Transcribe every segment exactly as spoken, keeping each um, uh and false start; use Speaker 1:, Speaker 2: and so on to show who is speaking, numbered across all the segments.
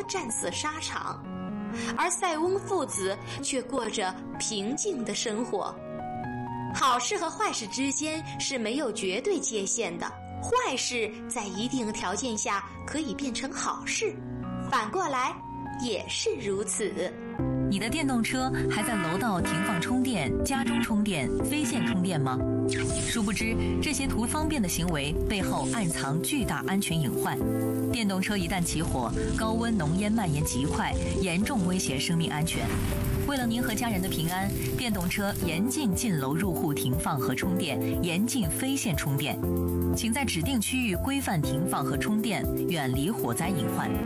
Speaker 1: 战死沙场，而塞翁父子却过着平静的生活。好事和坏事之间是没有绝对界限的，坏事在一定条件下可以变成好事，反过来也是如此。
Speaker 2: 你的电动车还在楼道停放充电、家中充电、非线充电吗？殊不知，这些图方便的行为背后暗藏巨大安全隐患。电动车一旦起火，高温浓烟蔓延极快，严重威胁生命安全。为了您和家人的平安，电动车严禁进楼入户停放和充电，严禁非线充电。请在指定区域规范停放和充电，远离火灾隐患。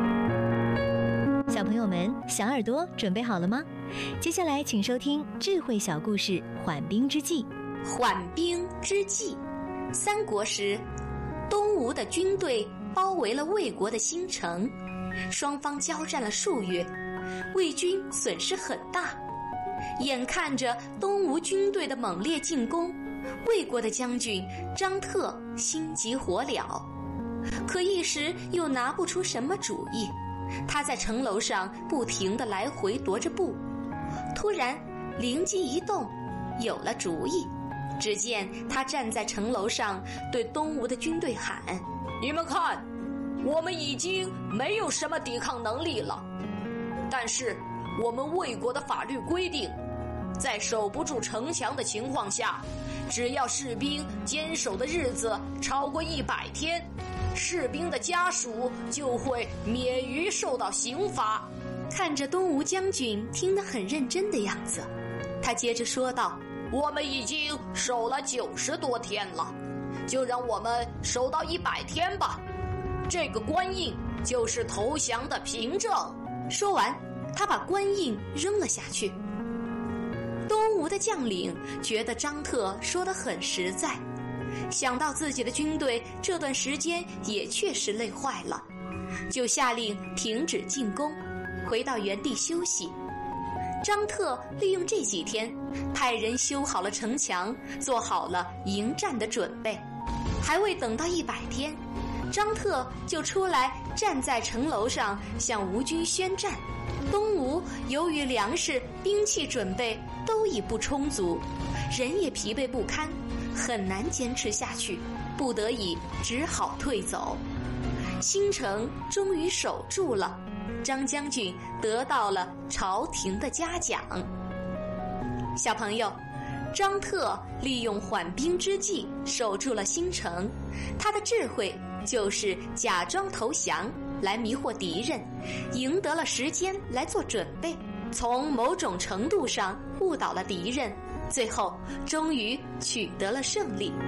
Speaker 3: 小朋友们，小耳朵准备好了吗？接下来请收听智慧小故事《缓兵之计》。
Speaker 1: 缓兵之计。三国时，东吴的军队包围了魏国的新城，双方交战了数月，魏军损失很大。眼看着东吴军队的猛烈进攻，魏国的将军张特心急火燎，可一时又拿不出什么主意。他在城楼上不停地来回踱着步，突然灵机一动，有了主意。只见他站在城楼上，对东吴的军队喊：
Speaker 4: 你们看，我们已经没有什么抵抗能力了，但是我们魏国的法律规定，在守不住城墙的情况下，只要士兵坚守的日子超过一百天，士兵的家属就会免于受到刑罚。
Speaker 1: 看着东吴将军听得很认真的样子，他接着说道：
Speaker 4: 我们已经守了九十多天了，就让我们守到一百天吧。这个官印就是投降的凭证。
Speaker 1: 说完，他把官印扔了下去。东吴的将领觉得张特说得很实在，想到自己的军队这段时间也确实累坏了，就下令停止进攻，回到原地休息。张特利用这几天，派人修好了城墙，做好了迎战的准备。还未等到一百天，张特就出来站在城楼上向吴军宣战。东吴由于粮食、兵器准备都已不充足，人也疲惫不堪，很难坚持下去，不得已只好退走。新城终于守住了，张将军得到了朝廷的嘉奖。小朋友，张特利用缓兵之计守住了新城，他的智慧就是假装投降来迷惑敌人，赢得了时间来做准备，从某种程度上误导了敌人，最后终于取得了胜利。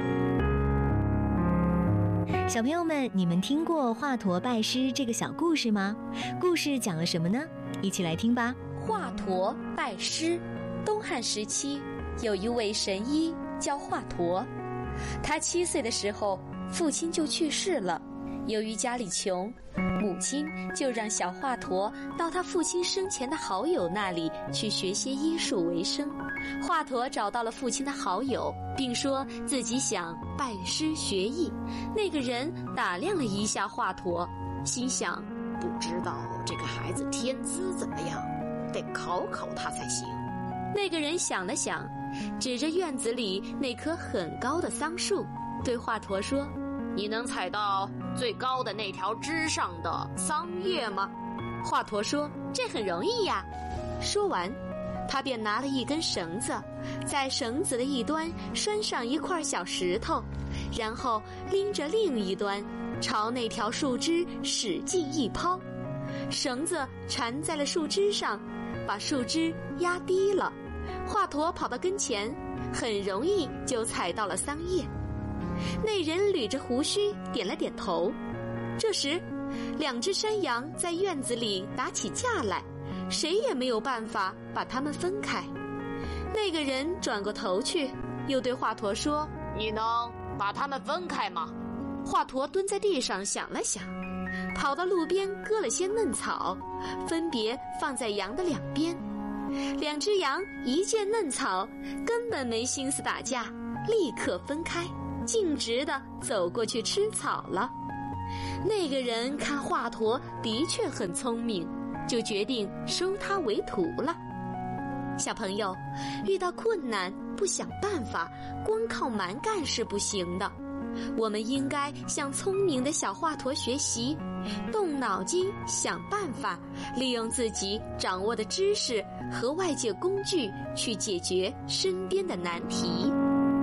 Speaker 3: 小朋友们，你们听过华佗拜师这个小故事吗？故事讲了什么呢？一起来听吧。
Speaker 5: 华佗拜师。东汉时期，有一位神医叫华佗，他七岁的时候，父亲就去世了。由于家里穷，母亲就让小华佗到他父亲生前的好友那里去学些医术为生。华佗找到了父亲的好友，并说自己想拜师学艺。那个人打量了一下华佗，心想，
Speaker 4: 不知道这个孩子天资怎么样，得考考他才行。
Speaker 5: 那个人想了想，指着院子里那棵很高的桑树，对华佗说：
Speaker 4: 你能采到最高的那条枝上的桑叶吗？
Speaker 5: 华佗说：这很容易呀。说完，他便拿了一根绳子，在绳子的一端拴上一块小石头，然后拎着另一端朝那条树枝使劲一抛，绳子缠在了树枝上，把树枝压低了。华佗跑到跟前，很容易就采到了桑叶。那人捋着胡须点了点头。这时，两只山羊在院子里打起架来，谁也没有办法把它们分开。那个人转过头去，又对华佗说：
Speaker 4: 你能把它们分开吗？
Speaker 5: 华佗蹲在地上想了想，跑到路边割了些嫩草，分别放在羊的两边。两只羊一见嫩草，根本没心思打架，立刻分开，径直地走过去吃草了。 那个人看华佗的确很聪明，就决定收他为徒了。小朋友，遇到困难不想办法，光靠蛮干是不行的。我们应该向聪明的小华佗学习，动脑筋想办法，利用自己掌握的知识和外界工具去解决身边的难题。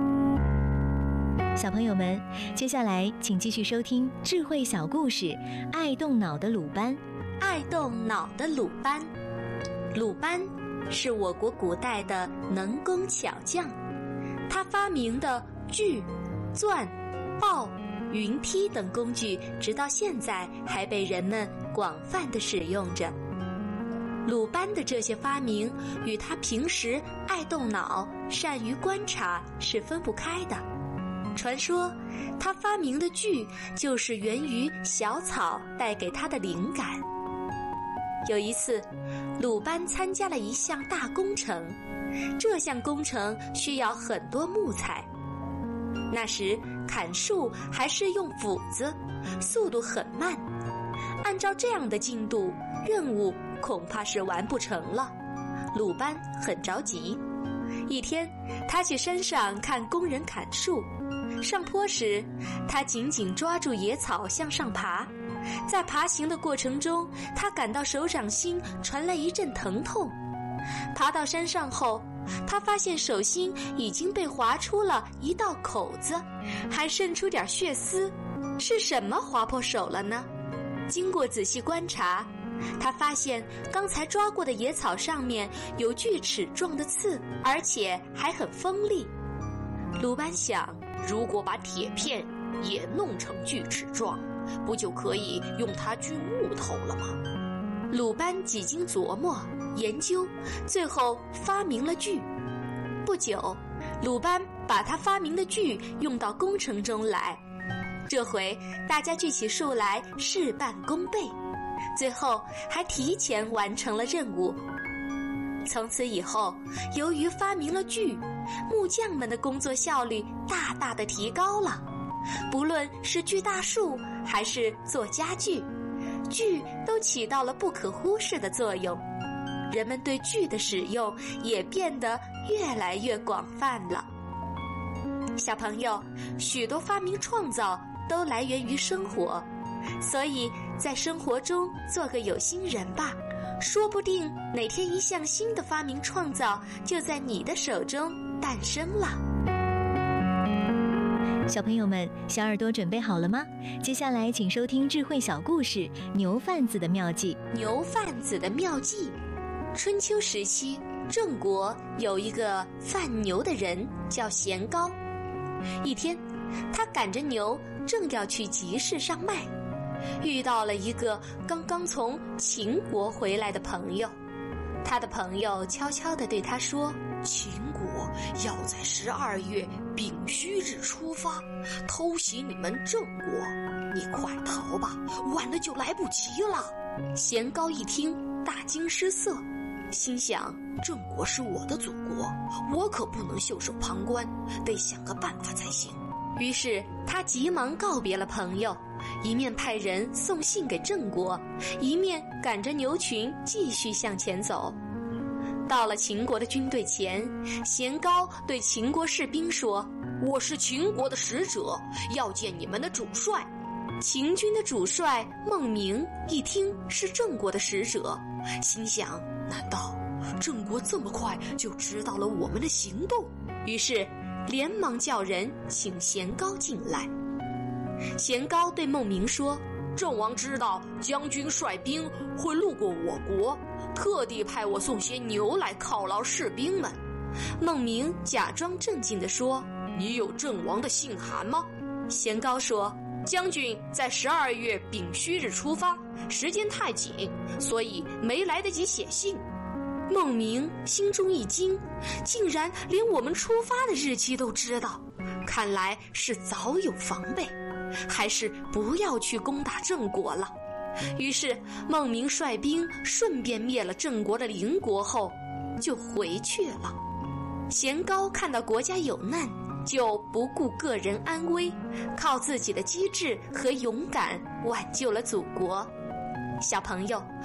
Speaker 3: 小朋友们，接下来请继续收听智慧小故事《爱动脑的鲁班》。
Speaker 1: 爱动脑的鲁班，鲁班是我国古代的能工巧匠，他发明的锯、钻、刨、云梯等工具，直到现在还被人们广泛地使用着。鲁班的这些发明与他平时爱动脑、善于观察是分不开的。传说他发明的锯就是源于小草带给他的灵感。有一次，鲁班参加了一项大工程，这项工程需要很多木材。那时砍树还是用斧子，速度很慢，按照这样的进度，任务恐怕是完不成了。鲁班很着急。一天，他去山上看工人砍树，上坡时，他紧紧抓住野草向上爬。在爬行的过程中，他感到手掌心传来一阵疼痛。爬到山上后，他发现手心已经被划出了一道口子，还渗出点血丝。是什么划破手了呢？经过仔细观察，他发现刚才抓过的野草上面有锯齿状的刺，而且还很锋利。鲁班想，
Speaker 4: 如果把铁片也弄成锯齿状，不就可以用它锯木头了吗？
Speaker 1: 鲁班几经琢磨研究，最后发明了锯。不久，鲁班把他发明的锯用到工程中来，这回大家锯起树来事半功倍，最后还提前完成了任务。从此以后，由于发明了锯，木匠们的工作效率大大的提高了。不论是锯大树还是做家具，锯都起到了不可忽视的作用。人们对锯的使用也变得越来越广泛了。小朋友，许多发明创造都来源于生活，所以在生活中做个有心人吧，说不定哪天一项新的发明创造就在你的手中诞生了。
Speaker 3: 小朋友们，小耳朵准备好了吗？接下来请收听智慧小故事《牛贩子的妙计》。
Speaker 1: 牛贩子的妙计。春秋时期，郑国有一个贩牛的人叫贤高。一天，他赶着牛正要去集市上卖，遇到了一个刚刚从秦国回来的朋友。他的朋友悄悄地对他说，
Speaker 4: 秦国要在十二月丙戌日出发，偷袭你们郑国，你快逃吧，晚了就来不及了。
Speaker 1: 贤高一听，大惊失色，
Speaker 4: 心想，郑国是我的祖国，我可不能袖手旁观，得想个办法才行。
Speaker 1: 于是他急忙告别了朋友，一面派人送信给郑国，一面赶着牛群继续向前走。到了秦国的军队前，贤高对秦国士兵说，
Speaker 4: 我是秦国的使者，要见你们的主帅。
Speaker 1: 秦军的主帅孟明一听是郑国的使者，心想，
Speaker 4: 难道郑国这么快就知道了我们的行动？
Speaker 1: 于是连忙叫人请贤高进来。贤高对孟明说，
Speaker 4: 郑王知道将军率兵会路过我国，特地派我送些牛来犒劳士兵们。
Speaker 1: 孟明假装镇静地说，
Speaker 4: 你有郑王的信函吗？
Speaker 1: 贤高说，
Speaker 4: 将军在十二月丙戌日出发，时间太紧，所以没来得及写信。
Speaker 1: 孟明心中一惊，竟然连我们出发的日期都知道，看来是早有防备，还是不要去攻打郑国了。于是孟明率兵顺便灭了郑国的邻国后就回去了。贤高看到国家有难， 就不顾个人安危，靠自己的机智和勇敢挽救了祖国。小朋友，